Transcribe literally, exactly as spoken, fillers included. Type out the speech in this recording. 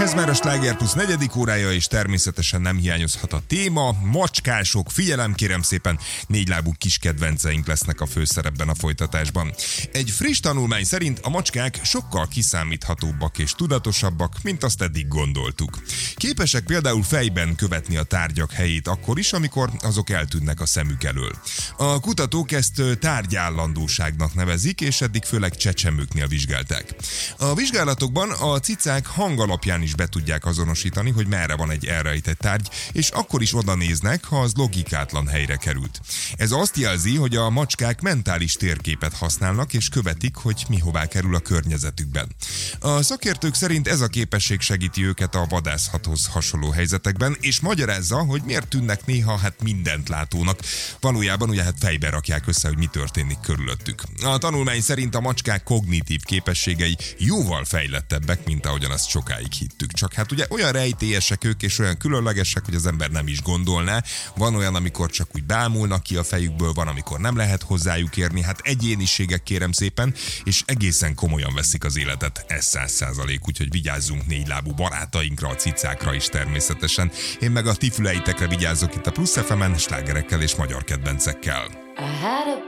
Ez már a Sláger Plusz negyedik órája, és természetesen nem hiányozhat a téma. Macskások, figyelem kérem szépen, négylábú kis kedvenceink lesznek a főszerepben a folytatásban. Egy friss tanulmány szerint a macskák sokkal kiszámíthatóbbak és tudatosabbak, mint azt eddig gondoltuk. Képesek például fejben követni a tárgyak helyét akkor is, amikor azok eltűnnek a szemük elől. A kutatók ezt tárgyállandóságnak nevezik, és eddig főleg csecsemőknél vizsgálták. A vizsgálatokban a cicák hang alapján is be tudják azonosítani, hogy merre van egy elrejtett tárgy, és akkor is oda néznek, ha az logikátlan helyre került. Ez azt jelzi, hogy a macskák mentális térképet használnak, és követik, hogy mihová kerül a környezetükben. A szakértők szerint ez a képesség segíti őket a vadászathoz hasonló helyzetekben, és magyarázza, hogy miért tűnnek néha hát mindent látónak. Valójában ugye hát fejbe rakják össze, hogy mi történik körülöttük. A tanulmány szerint a macskák kognitív képességei jóval fejlettebbek, mint ahogyan azt sokáig hittük. Csak hát ugye olyan rejtélyesek ők, és olyan különlegesek, hogy az ember nem is gondolná. Van olyan, amikor csak úgy bámulnak ki a fejükből, van, amikor nem lehet hozzájuk érni. Hát egyéniségek kérem szépen, és egészen komolyan veszik az életet. Ez száz százalék, úgyhogy vigyázzunk négylábú barátainkra, a cicákra is természetesen. Én meg a ti füleitekre vigyázzok itt a Plusz ef emen, slágerekkel és magyar kedvencekkel.